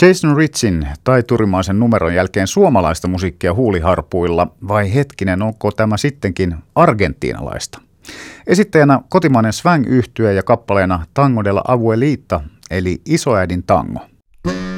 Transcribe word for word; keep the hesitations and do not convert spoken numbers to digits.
Jason Ritchin taiturimaisen numeron jälkeen suomalaista musiikkia huuliharpuilla, vai hetkinen, onko tämä sittenkin argentiinalaista? Esittäjänä kotimainen swang-yhtye ja kappaleena Tango de la Abuelita, eli Isoäidin tango.